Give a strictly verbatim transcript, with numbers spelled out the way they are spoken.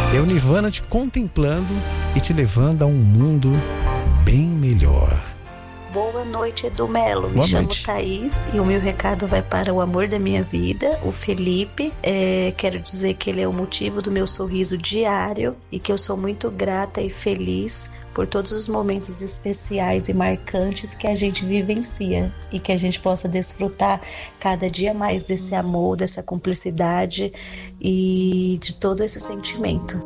É o Nirvana te contemplando e te levando a um mundo bem melhor. Boa noite, Edu Melo. Me Boa chamo noite. Thaís e o meu recado vai para o amor da minha vida, o Felipe. É, quero dizer que ele é o motivo do meu sorriso diário e que eu sou muito grata e feliz por todos os momentos especiais e marcantes que a gente vivencia e que a gente possa desfrutar cada dia mais desse amor, dessa cumplicidade e de todo esse sentimento.